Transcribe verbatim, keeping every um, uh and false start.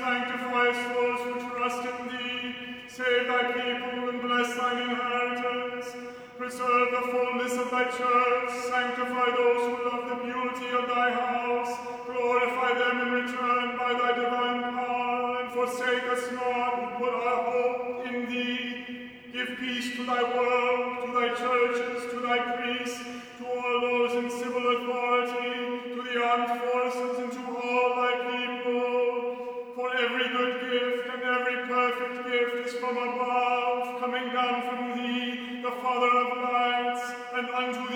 sanctifiest those who trust in thee. Save thy people and bless thine inheritance. Preserve the fullness of thy church. Sanctify those who love the beauty of thy house. Glorify them in return by thy divine power, and forsake us not who put our hope in thee. Give peace to thy world, to thy churches, to thy priests, to all those in civil authority, to the armed forces, and to all thy people. For every good gift and every perfect gift is from above, coming down from thee, the Father of lights, and unto thee